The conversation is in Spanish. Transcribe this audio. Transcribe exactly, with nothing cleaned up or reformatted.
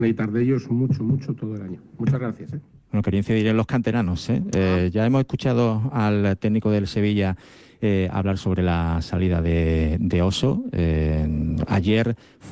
necesitar de ellos mucho, mucho todo el año. Muchas gracias. ¿eh? Bueno, quería incidir en los canteranos. ¿eh? Eh, ya hemos escuchado al técnico del Sevilla eh, hablar sobre la salida de, de Oso. Eh, ayer fue